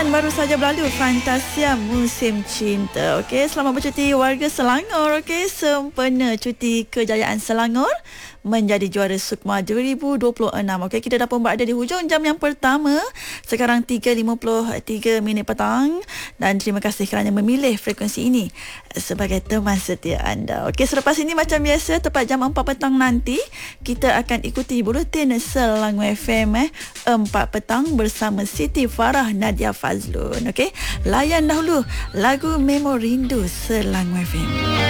Dan baru saja berlalu Fantasia Musim Cinta. Okey, selamat bercuti warga Selangor. Okey, sempena cuti kejayaan Selangor menjadi juara Sukma 2026. Okey, kita dah pun berada di hujung jam yang pertama. Sekarang 3.53 minit petang dan terima kasih kerana memilih frekuensi ini sebagai teman setia anda. Okey, selepas ini macam biasa tepat jam 4 petang nanti kita akan ikuti buletin Selangor FM 4 petang bersama Siti Farah Nadia Fazlun. Okey, layan dahulu lagu Memo Rindu Selangor FM.